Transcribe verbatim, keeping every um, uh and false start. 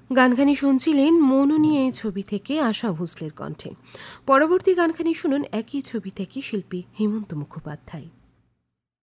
গানখানি শুনছিলেন মনু নিয়ে ছবি থেকে আশা ভোসলের কণ্ঠে। পরবর্তী গানখানি শুনুন একই ছবি থেকে শিল্পী হেমন্ত মুখোপাধ্যায়।